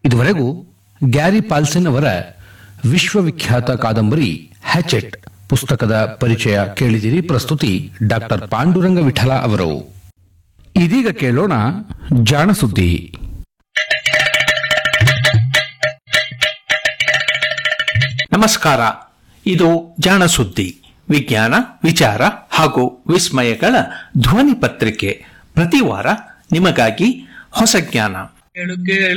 ಇದುವರೆಗೂ ಗ್ಯಾರಿ ಪಾಲ್ಸನ್ ಅವರ ವಿಶ್ವವಿಖ್ಯಾತ ಕಾದಂಬರಿ ಹ್ಯಾಚೆಟ್ ಪುಸ್ತಕದ ಪರಿಚಯ ಕೇಳಿದಿರಿ. ಪ್ರಸ್ತುತಿ ಡಾಕ್ಟರ್ ಪಾಂಡುರಂಗ ವಿಠಲ ಅವರು. ಇದೀಗ ಕೇಳೋಣ ಜಾಣಸುದ್ದಿ. ನಮಸ್ಕಾರ. ಇದು ಜಾಣಸುದ್ದಿ, ವಿಜ್ಞಾನ, ವಿಚಾರ ಹಾಗೂ ವಿಸ್ಮಯಗಳ ಧ್ವನಿ ಪತ್ರಿಕೆ. ಪ್ರತಿ ವಾರ ನಿಮಗಾಗಿ ಹೊಸ ಜ್ಞಾನ.